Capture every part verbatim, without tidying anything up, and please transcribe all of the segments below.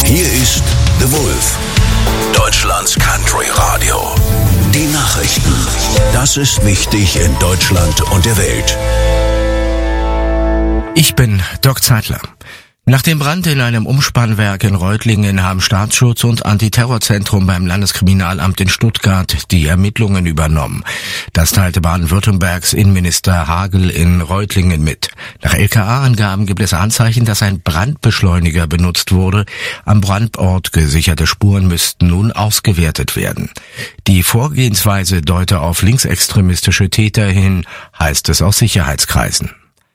Hier ist The Wolf, Deutschlands Country Radio. Die Nachrichten. Das ist wichtig in Deutschland und der Welt. Ich bin Doc Zeitler. Nach dem Brand in einem Umspannwerk in Reutlingen haben Staatsschutz und Antiterrorzentrum beim Landeskriminalamt in Stuttgart die Ermittlungen übernommen. Das teilte Baden-Württembergs Innenminister Hagel in Reutlingen mit. Nach L K A-Angaben gibt es Anzeichen, dass ein Brandbeschleuniger benutzt wurde. Am Brandort gesicherte Spuren müssten nun ausgewertet werden. Die Vorgehensweise deute auf linksextremistische Täter hin, heißt es aus Sicherheitskreisen.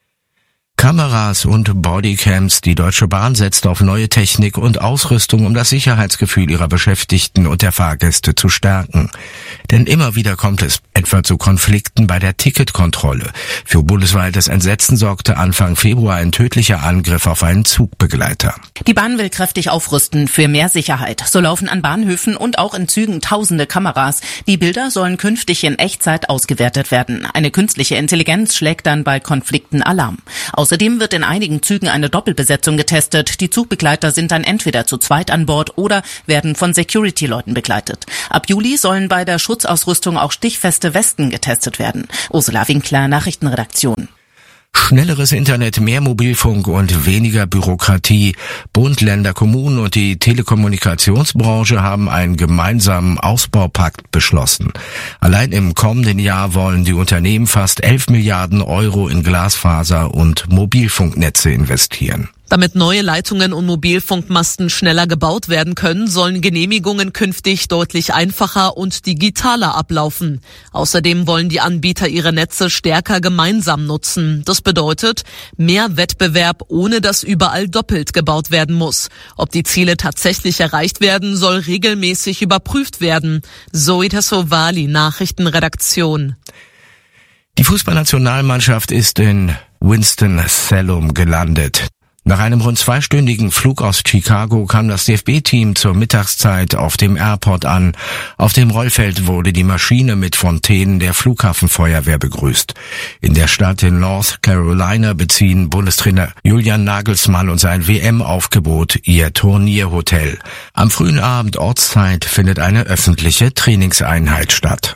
Kameras und Bodycams. Die Deutsche Bahn setzt auf neue Technik und Ausrüstung, um das Sicherheitsgefühl ihrer Beschäftigten und der Fahrgäste zu stärken. Denn immer wieder kommt es etwa zu Konflikten bei der Ticketkontrolle. Für bundesweites Entsetzen sorgte Anfang Februar ein tödlicher Angriff auf einen Zugbegleiter. Die Bahn will kräftig aufrüsten für mehr Sicherheit. So laufen an Bahnhöfen und auch in Zügen tausende Kameras. Die Bilder sollen künftig in Echtzeit ausgewertet werden. Eine künstliche Intelligenz schlägt dann bei Konflikten Alarm. Außerdem wird in einigen Zügen eine Doppelbesetzung getestet. Die Zugbegleiter sind dann entweder zu zweit an Bord oder werden von Security-Leuten begleitet. Ab Juli sollen bei der Schutzausrüstung auch stichfeste Westen getestet werden. Ursula Winkler, Nachrichtenredaktion. Schnelleres Internet, mehr Mobilfunk und weniger Bürokratie. Bund, Länder, Kommunen und die Telekommunikationsbranche haben einen gemeinsamen Ausbaupakt beschlossen. Allein im kommenden Jahr wollen die Unternehmen fast elf Milliarden Euro in Glasfaser- und Mobilfunknetze investieren. Damit neue Leitungen und Mobilfunkmasten schneller gebaut werden können, sollen Genehmigungen künftig deutlich einfacher und digitaler ablaufen. Außerdem wollen die Anbieter ihre Netze stärker gemeinsam nutzen. Das bedeutet mehr Wettbewerb, ohne dass überall doppelt gebaut werden muss. Ob die Ziele tatsächlich erreicht werden, soll regelmäßig überprüft werden. Zoe Tassovali, Nachrichtenredaktion. Die Fußballnationalmannschaft ist in Winston-Salem gelandet. Nach einem rund zweistündigen Flug aus Chicago kam das D F B-Team zur Mittagszeit auf dem Airport an. Auf dem Rollfeld wurde die Maschine mit Fontänen der Flughafenfeuerwehr begrüßt. In der Stadt in North Carolina beziehen Bundestrainer Julian Nagelsmann und sein W M-Aufgebot ihr Turnierhotel. Am frühen Abend Ortszeit findet eine öffentliche Trainingseinheit statt.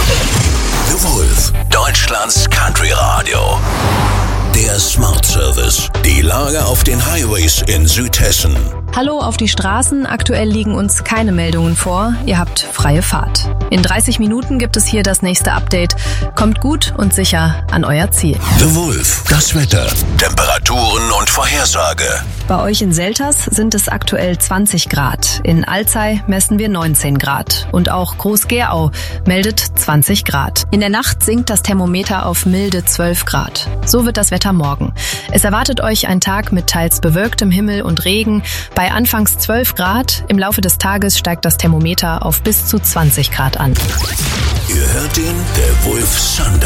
The Wolf, Deutschlands Country Radio. Der Smart Service. Die Lage auf den Highways in Südhessen. Hallo auf die Straßen. Aktuell liegen uns keine Meldungen vor. Ihr habt freie Fahrt. In dreißig Minuten gibt es hier das nächste Update. Kommt gut und sicher an euer Ziel. The Wolf. Das Wetter. Temperaturen und Vorhersage. Bei euch in Selters sind es aktuell zwanzig Grad. In Alzey messen wir neunzehn Grad. Und auch Groß-Gerau meldet zwanzig Grad. In der Nacht sinkt das Thermometer auf milde zwölf Grad. So wird das Wetter morgen. Es erwartet euch ein Tag mit teils bewölktem Himmel und Regen. Bei anfangs zwölf Grad. Im Laufe des Tages steigt das Thermometer auf bis zu zwanzig Grad an. Ihr hört den The Wolf Sunday.